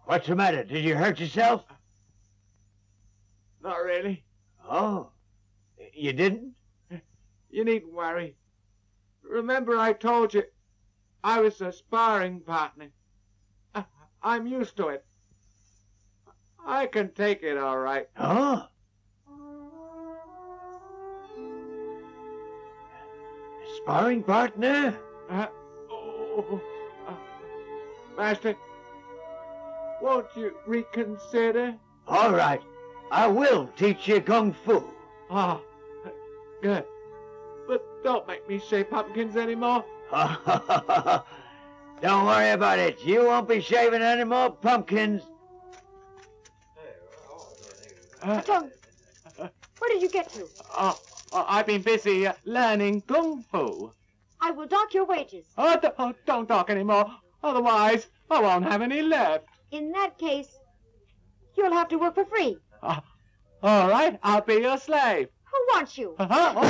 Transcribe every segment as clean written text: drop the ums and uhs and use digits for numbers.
What's the matter? Did you hurt yourself? Not really. Oh, you didn't? You needn't worry. Remember I told you I was a sparring partner. I'm used to it. I can take it all right. Oh? Sparring partner? Master, won't you reconsider? All right. I will teach you Kung Fu. Oh, good. But don't make me shave pumpkins anymore. Don't worry about it. You won't be shaving any more pumpkins. Tom, where did you get to? I've been busy learning Kung Fu. I will dock your wages. Don't talk anymore. Otherwise, I won't have any left. In that case, you'll have to work for free. All right, I'll be your slave. Who wants you?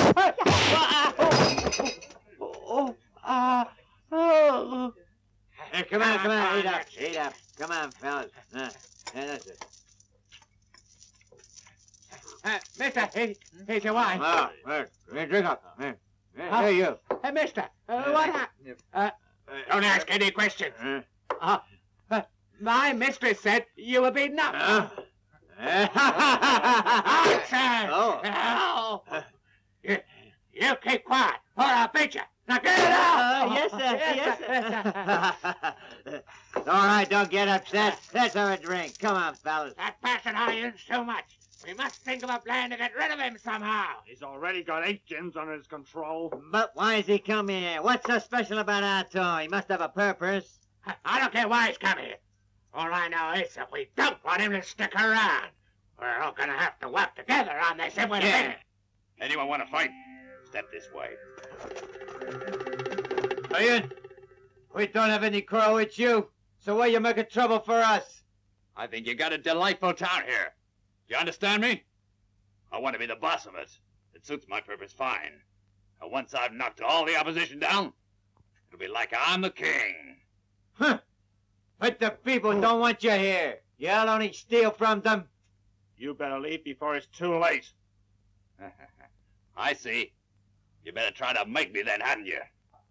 Hey, come on, eat up. Come on, fellas. That's it. Mister, here's your wine. Oh, drink up. Here, you. Hey, mister, what happened? Don't ask any questions. My mistress said you were beaten up. Oh. You keep quiet, or I'll beat you. Now get it out! Yes, sir. All right, don't get upset. Let's have a drink. Come on, fellas. That bastard iron's too much. We must think of a plan to get rid of him somehow. He's already got 8 gins under his control. But why is he coming here? What's so special about Arto? He must have a purpose. I don't care why he's coming here. All I know is if we don't want him to stick around, we're all gonna have to work together on this if we're to win. Anyone want to fight? Step this way. Ian, we don't have any quarrel with you, so why you making trouble for us? I think you got a delightful town here. You understand me? I want to be the boss of it. It suits my purpose fine. And once I've knocked all the opposition down, it'll be like I'm the king. Huh. But the people don't want you here. You'll only steal from them. You better leave before it's too late. I see. You better try to make me then, hadn't you?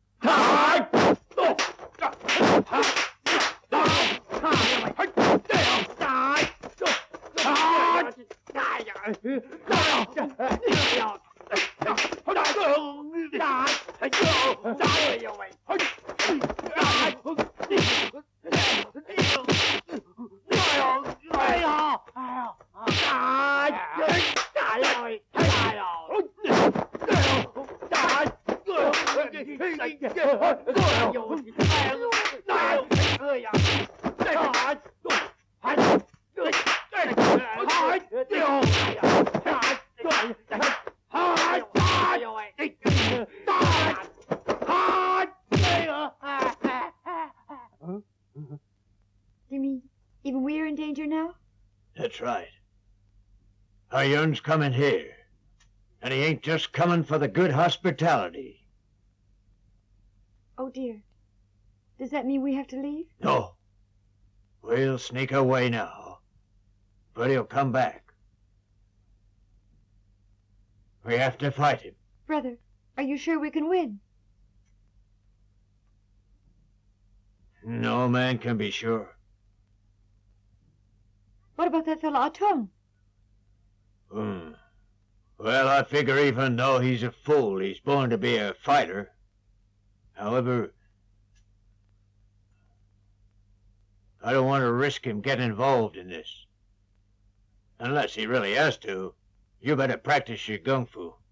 You mean even we're in danger now? That's right. Iron's coming here. And he ain't just coming for the good hospitality. Oh, dear. Does that mean we have to leave? No. We'll sneak away now. But he'll come back. We have to fight him. Brother, are you sure we can win? No man can be sure. What about that fellow Atong? Well, I figure even though he's a fool, he's born to be a fighter. However, I don't want to risk him getting involved in this. Unless he really has to. You better practice your Kung Fu.